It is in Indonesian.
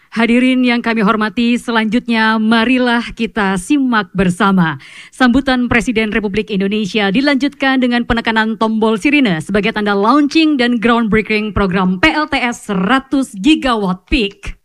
Hadirin yang kami hormati, selanjutnya marilah kita simak bersama. Sambutan Presiden Republik Indonesia dilanjutkan dengan penekanan tombol sirine sebagai tanda launching dan groundbreaking program PLTS 100 Gigawatt Peak.